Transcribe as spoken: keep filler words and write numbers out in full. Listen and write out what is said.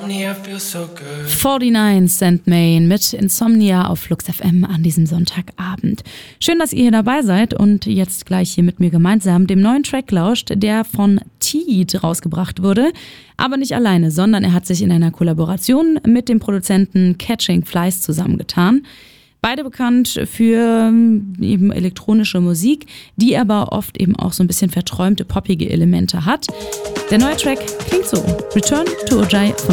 neunundvierzig Cent Main mit Insomnia auf Flux F M an diesem Sonntagabend. Schön, dass ihr hier dabei seid und jetzt gleich hier mit mir gemeinsam dem neuen Track lauscht, der von Teed rausgebracht wurde. Aber nicht alleine, sondern er hat sich in einer Kollaboration mit dem Produzenten Catching Flies zusammengetan. Beide bekannt für eben elektronische Musik, die aber oft eben auch so ein bisschen verträumte, poppige Elemente hat. Der neue Track klingt so. Return to Ojai von